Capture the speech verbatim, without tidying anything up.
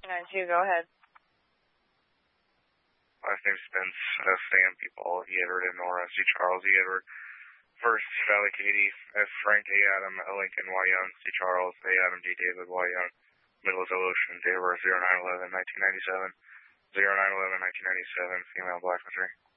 nine two, go ahead. Last name Spence, uh, Sam, people, E. Edward, and Nora, C. Charles, E. Edward. First, Valley Katie, F. Frank, A. Adam, L. Lincoln, Y. Young, C. Charles, A. Adam, D. David, Y. Young. Middle is Ocean, date of birth zero nine eleven nineteen ninety-seven, zero nine eleven nineteen ninety-seven, female, black, three.